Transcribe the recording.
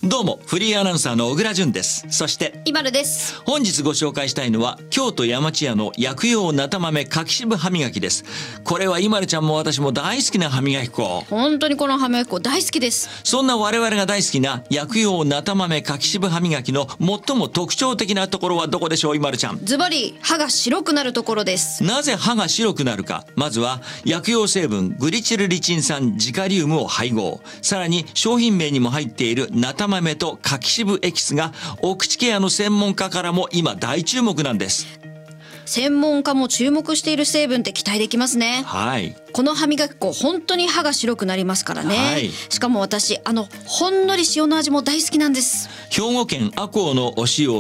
どうもフリーアナウンサーの小倉淳です。そしてイバルです。 本日ご紹介したいのは京都山千屋の薬用菜豆柿渋歯磨きです。これはイマルちゃんも私も大好きな歯磨き粉。 本当にこの歯磨き粉大好きです。 そんな我々が大好きな薬用菜豆柿渋歯磨きの最も特徴的なところはどこでしょう、イマルちゃん。 ズバリ歯が白くなるところです。 なぜ歯が白くなるか。まずは薬用成分グリチルリチン酸ジカリウムを配合、さらに商品名にも入っている菜豆と柿渋エキスがお口ケアの専門家からも今大注目なんです。 専門家も注目している成分って期待できますね。 はい。 この歯磨き粉本当に歯が白くなりますからね。 はい。 しかも私ほんのり塩の味も大好きなんです。 兵庫県赤穂のお塩